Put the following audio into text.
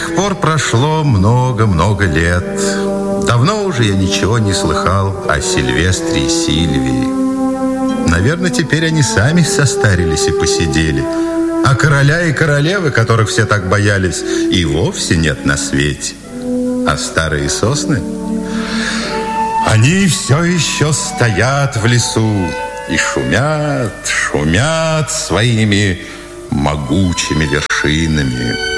тех пор прошло много-много лет. Давно уже я ничего не слыхал о Сильвестре и Сильвии. Наверное, теперь они сами состарились и посидели. А короля и королевы, которых все так боялись, и вовсе нет на свете. А старые сосны, они все еще стоят в лесу и шумят своими могучими вершинами.